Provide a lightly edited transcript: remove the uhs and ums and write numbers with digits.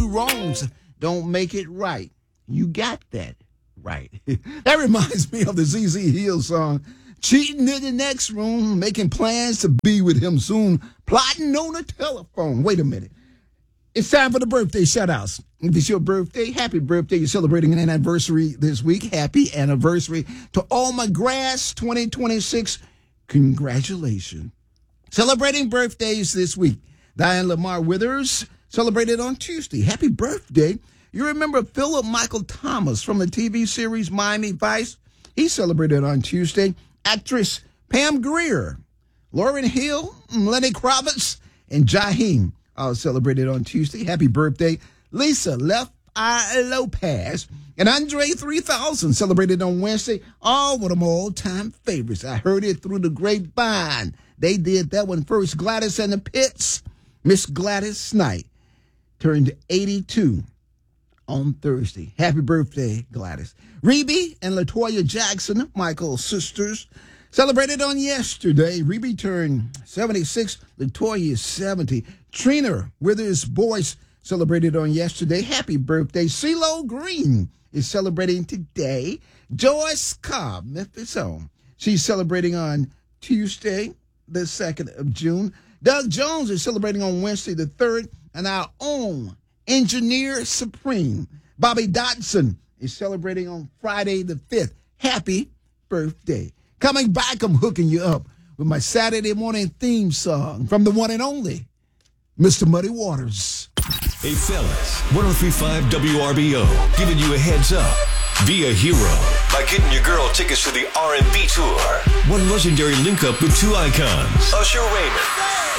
wrongs don't make it right. You got that right. That reminds me of the ZZ Hill song, cheating in the next room, making plans to be with him soon, plotting on the telephone. Wait a minute. It's time for the birthday shout-outs. If it's your birthday, happy birthday. You're celebrating an anniversary this week. Happy anniversary to all my grass 2026. Congratulations. Celebrating birthdays this week. Diane Lamar Withers celebrated on Tuesday. Happy birthday. You remember Philip Michael Thomas from the TV series Miami Vice? He celebrated on Tuesday. Actress Pam Grier, Lauryn Hill, Lenny Kravitz, and Jaheim all celebrated on Tuesday. Happy birthday. Lisa Left Eye Lopez and Andre 3000 celebrated on Wednesday. All one of my all-time favorites. I heard it through the grapevine. They did that one first. Gladys and the Pitts. Miss Gladys Knight turned 82 on Thursday. Happy birthday, Gladys. Rebe and LaToya Jackson, Michael's sisters, celebrated on yesterday. Rebe turned 76. LaToya is 70. Trina Withers Boyce celebrated on yesterday. Happy birthday. CeeLo Green is celebrating today. Joyce Cobb, Memphis home. She's celebrating on Tuesday, the 2nd of June. Doug Jones is celebrating on Wednesday, the 3rd. And our own Engineer Supreme, Bobby Dodson, is celebrating on Friday, the 5th. Happy birthday. Coming back, I'm hooking you up with my Saturday morning theme song from the one and only Mr. Muddy Waters. Hey, fellas, 103.5 WRBO, giving you a heads up. Be a hero by getting your girl tickets to the R&B tour. One legendary link-up with two icons, Usher Raymond